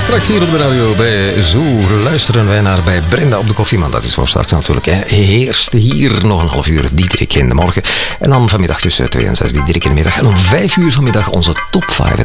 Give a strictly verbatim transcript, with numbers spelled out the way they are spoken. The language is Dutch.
Straks hier op de radio bij Zoer luisteren wij naar bij Brenda op de koffieman. Dat is voor straks natuurlijk. Hè. Eerst hier nog een half uur Diederik in de morgen. En dan vanmiddag tussen twee en zes Diederik in de middag. En om vijf uur vanmiddag onze top vijf.